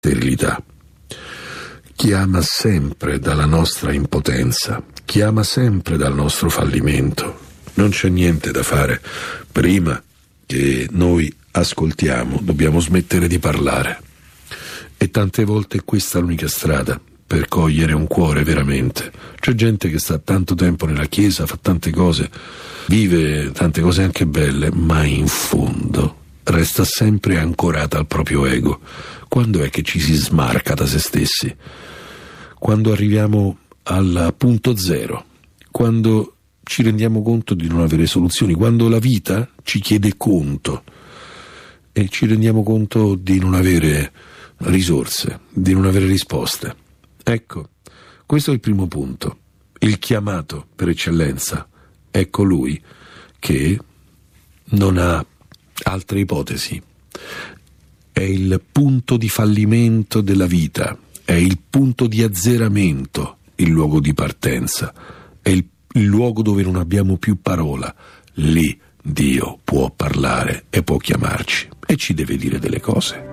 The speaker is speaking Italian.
sterilità. Chiama sempre dalla nostra impotenza, chiama sempre dal nostro fallimento. Non c'è niente da fare. Prima che noi ascoltiamo, dobbiamo smettere di parlare. E tante volte questa è l'unica strada per cogliere un cuore veramente. C'è gente che sta tanto tempo nella chiesa, fa tante cose, vive tante cose anche belle, ma in fondo resta sempre ancorata al proprio ego. Quando è che ci si smarca da se stessi? Quando arriviamo al punto zero, quando ci rendiamo conto di non avere soluzioni, quando la vita ci chiede conto e ci rendiamo conto di non avere risorse, di non avere risposte. Ecco, questo è il primo punto. Il chiamato per eccellenza è colui che non ha altre ipotesi. È il punto di fallimento della vita, è il punto di azzeramento, il luogo di partenza, è il luogo dove non abbiamo più parola. Lì Dio può parlare e può chiamarci e ci deve dire delle cose.